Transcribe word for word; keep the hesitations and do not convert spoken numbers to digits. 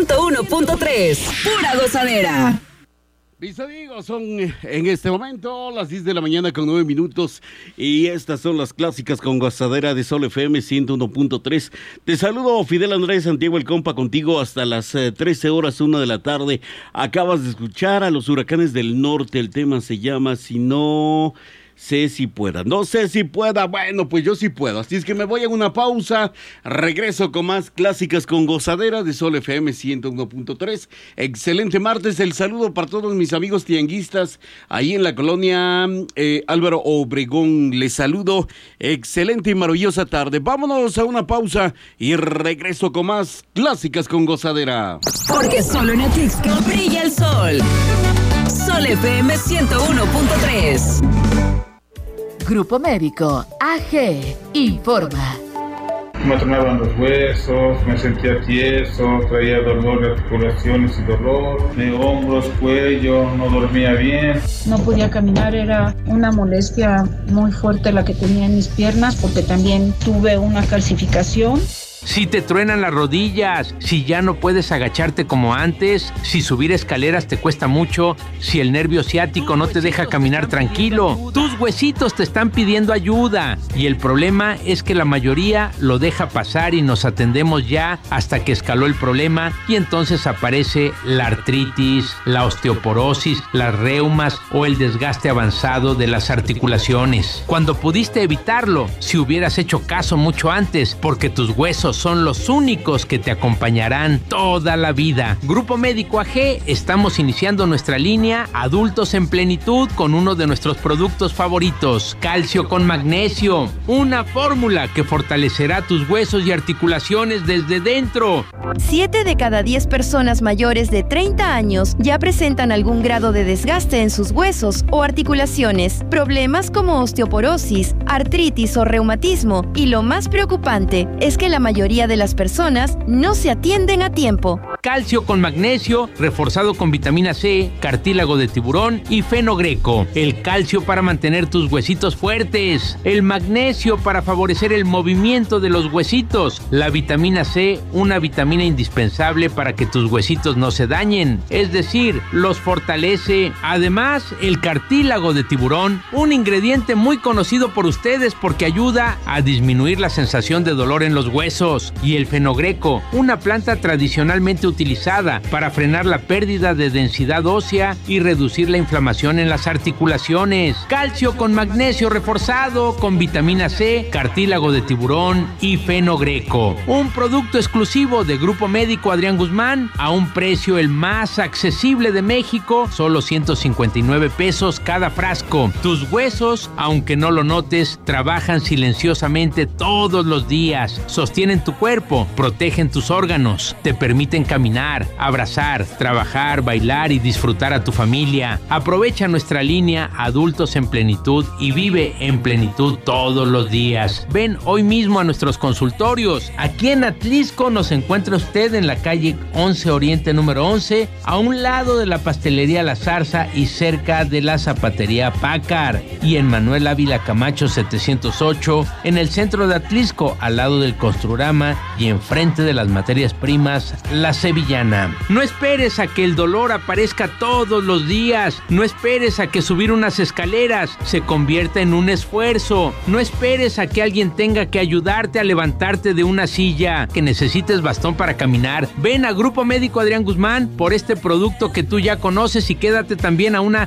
ciento uno punto tres. Pura gozadera. Mis amigos, son en este momento las diez de la mañana con nueve minutos y estas son las clásicas con gozadera de Sol F M ciento uno punto tres. Te saludo, Fidel Andrés Santiago el Compa, contigo hasta las eh, trece horas, una de la tarde. Acabas de escuchar a los Huracanes del Norte, el tema se llama Si no... sé si pueda, no sé si pueda, bueno, pues yo sí puedo, así es que me voy a una pausa, regreso con más clásicas con gozadera de Sol F M ciento uno punto tres, excelente martes, el saludo para todos mis amigos tianguistas, ahí en la colonia eh, Álvaro Obregón, les saludo, excelente y maravillosa tarde, vámonos a una pausa y regreso con más clásicas con gozadera. Porque solo en Atlixco brilla el sol, Sol F M ciento uno punto tres. Grupo Médico A G informa. Me tronaban los huesos, me sentía tieso, traía dolor de articulaciones y dolor, de hombros, cuello, no dormía bien. No podía caminar, era una molestia muy fuerte la que tenía en mis piernas porque también tuve una calcificación. Si te truenan las rodillas, si ya no puedes agacharte como antes, si subir escaleras te cuesta mucho, si el nervio ciático no te deja caminar tranquilo, tus huesitos te están pidiendo ayuda y el problema es que la mayoría lo deja pasar y nos atendemos ya hasta que escaló el problema y entonces aparece la artritis, la osteoporosis, las reumas o el desgaste avanzado de las articulaciones. Cuando pudiste evitarlo, si hubieras hecho caso mucho antes, porque tus huesos son los únicos que te acompañarán toda la vida. Grupo Médico A G, estamos iniciando nuestra línea Adultos en Plenitud con uno de nuestros productos favoritos, calcio con magnesio, una fórmula que fortalecerá tus huesos y articulaciones desde dentro. Siete de cada diez personas mayores de treinta años ya presentan algún grado de desgaste en sus huesos o articulaciones, problemas como osteoporosis, artritis o reumatismo, y lo más preocupante es que la mayoría de las personas no se atienden a tiempo. Calcio con magnesio, reforzado con vitamina C, cartílago de tiburón y fenogreco. El calcio para mantener tus huesitos fuertes. El magnesio para favorecer el movimiento de los huesitos. La vitamina C, una vitamina indispensable para que tus huesitos no se dañen. Es decir, los fortalece. Además, el cartílago de tiburón, un ingrediente muy conocido por ustedes porque ayuda a disminuir la sensación de dolor en los huesos. Y el fenogreco, una planta tradicionalmente utilizada para frenar la pérdida de densidad ósea y reducir la inflamación en las articulaciones. Calcio con magnesio reforzado con vitamina C, cartílago de tiburón y fenogreco. Un producto exclusivo de Grupo Médico Adrián Guzmán a un precio el más accesible de México, solo ciento cincuenta y nueve pesos cada frasco. Tus huesos, aunque no lo notes, trabajan silenciosamente todos los días, sostienen tu cuerpo, protegen tus órganos, te permiten caminar, abrazar, trabajar, bailar y disfrutar a tu familia. Aprovecha nuestra línea Adultos en Plenitud y vive en plenitud todos los días. Ven hoy mismo a nuestros consultorios. Aquí en Atlixco nos encuentra usted en la calle once Oriente número once, a un lado de la pastelería La Zarza y cerca de la zapatería Pácar. Y en Manuel Ávila Camacho setecientos ocho, en el centro de Atlixco, al lado del Construrama y enfrente de las materias primas La Sevillana. No esperes a que el dolor aparezca todos los días. No esperes a que subir unas escaleras se convierta en un esfuerzo. No esperes a que alguien tenga que ayudarte a levantarte de una silla, que necesites bastón para caminar. Ven a Grupo Médico Adrián Guzmán por este producto que tú ya conoces y quédate también a una